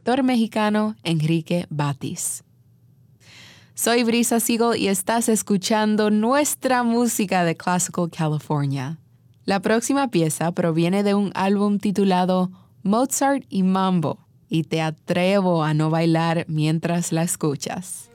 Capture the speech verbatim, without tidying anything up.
actor mexicano Enrique Batis. Soy Brisa Siegel y estás escuchando nuestra música de Classical California. La próxima pieza proviene de un álbum titulado Mozart y Mambo, y te atrevo a no bailar mientras la escuchas.